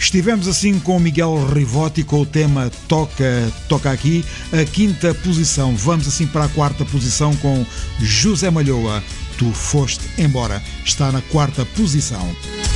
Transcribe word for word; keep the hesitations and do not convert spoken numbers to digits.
Estivemos assim com o Miguel Rivotti com o tema Toca, Toca Aqui, a quinta posição. Vamos assim para a quarta posição com José Malhoa. Tu foste embora. Está na quarta posição.